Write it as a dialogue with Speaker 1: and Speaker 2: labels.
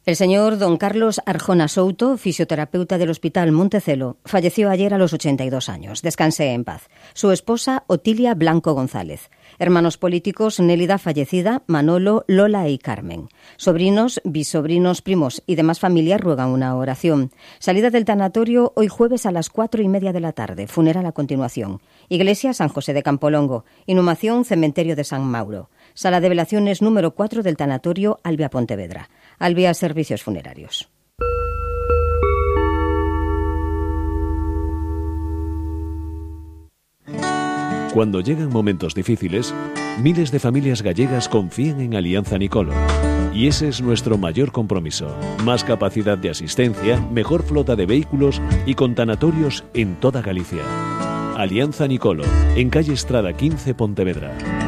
Speaker 1: El señor don Carlos Arjona Souto, fisioterapeuta del Hospital Montecelo, falleció ayer a los 82 años. Descanse en paz. Su esposa, Otilia Blanco González. Hermanos políticos, Nélida fallecida, Manolo, Lola y Carmen. Sobrinos, bisobrinos, primos y demás familia ruegan una oración. Salida del tanatorio hoy jueves a las 4:30 de la tarde. Funeral a continuación. Iglesia San José de Campolongo. Inhumación Cementerio de San Mauro. Sala de velaciones número 4 del tanatorio Albia Pontevedra. Albia Servicios Funerarios.
Speaker 2: Cuando llegan momentos difíciles, miles de familias gallegas confían en Alianza Nicolo. Y ese es nuestro mayor compromiso. Más capacidad de asistencia, mejor flota de vehículos y con tanatorios en toda Galicia. Alianza Nicolo, en calle Estrada 15, Pontevedra.